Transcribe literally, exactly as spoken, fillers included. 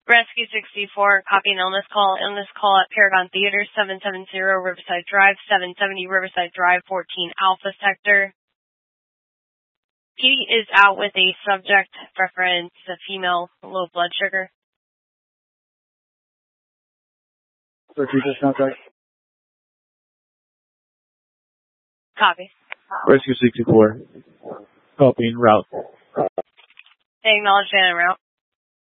Rescue sixty-four, copy an illness call. Illness call at Paragon Theater, seven seventy Riverside Drive, seven seventy Riverside Drive, fourteen Alpha Sector. He is out with a subject reference, a female, low blood sugar. Repeat this contact. Copy. Rescue sixty-four. Copy en route. They acknowledge and en route.